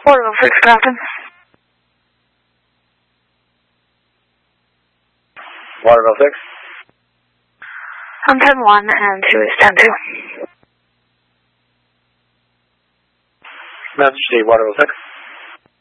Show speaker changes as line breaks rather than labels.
Waterville 6, Captain.
Waterville 6.
I'm 10-1 and 2 is 10-2.
Master C, Waterville 6.